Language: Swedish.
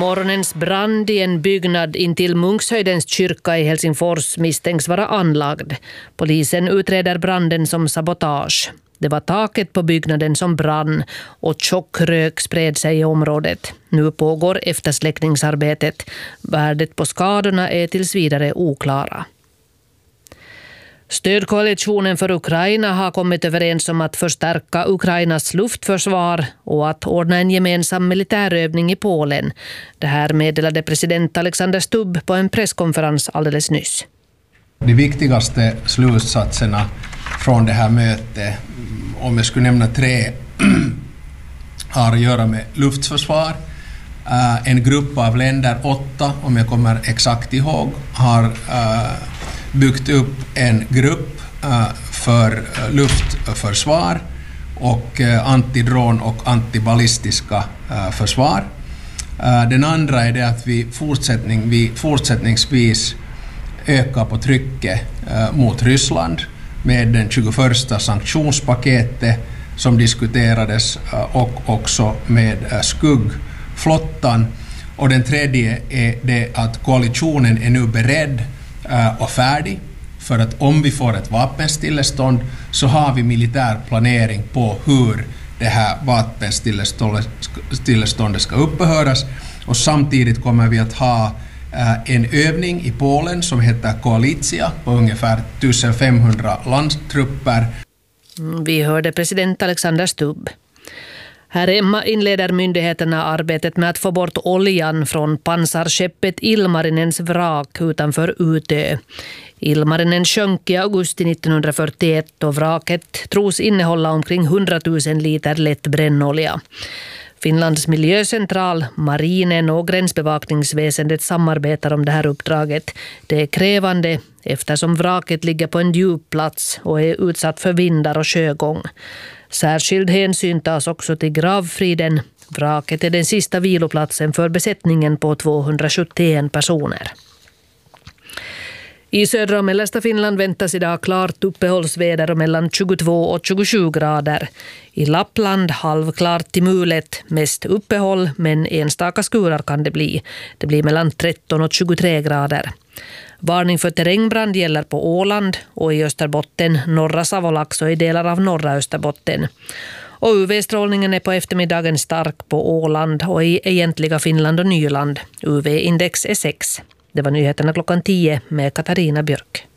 Morgonens brand i en byggnad intill Munkshöjdens kyrka i Helsingfors misstänks vara anlagd. Polisen utreder branden som sabotage. Det var taket på byggnaden som brann och tjock rök spred sig i området. Nu pågår eftersläckningsarbetet. Värdet på skadorna är tills vidare oklara. Stödkoalitionen för Ukraina har kommit överens om att förstärka Ukrainas luftförsvar och att ordna en gemensam militärövning i Polen. Det här meddelade president Alexander Stubb på en presskonferens alldeles nyss. De viktigaste slutsatserna från det här mötet, om jag skulle nämna 3, har att göra med luftförsvar. En grupp av länder, 8 om jag kommer exakt ihåg, har byggt upp en grupp för luftförsvar och antidron och antiballistiska försvar. Den andra är det att vi fortsättningsvis ökar på trycket mot Ryssland med den 21 sanktionspaketet som diskuterades och också med skuggflottan. Och den tredje är det att koalitionen är nu beredd och färdig för att om vi får ett vapenstillestånd så har vi militär planering på hur det här vapenstilleståndet ska upphöras, och samtidigt kommer vi att ha en övning i Polen som heter Koalicja på ungefär 1500 landtrupper. Vi hörde president Alexander Stubb. Här hemma inleder myndigheterna arbetet med att få bort oljan från pansarskeppet Ilmarinens vrak utanför Utö. Ilmarinen sjönk i augusti 1941 och vraket tros innehålla omkring 100 000 liter lätt brännolja. Finlands miljöcentral, marinen och gränsbevakningsväsendet samarbetar om det här uppdraget. Det är krävande eftersom vraket ligger på en djup plats och är utsatt för vindar och sjögång. Särskild hänsyn tas också till gravfriden. Vraket är den sista viloplatsen för besättningen på 271 personer. I södra och mellersta Finland väntas idag klart uppehållsväder och mellan 22 och 27 grader. I Lappland halvklart till mulet, mest uppehåll men enstaka skurar kan det bli. Det blir mellan 13 och 23 grader. Varning för terrängbrand gäller på Åland och i Österbotten, norra Savolax och i delar av norra Österbotten. Och UV-strålningen är på eftermiddagen stark på Åland och i egentliga Finland och Nyland. UV-index är 6. Det var nyheterna klockan 10 med Katarina Björk.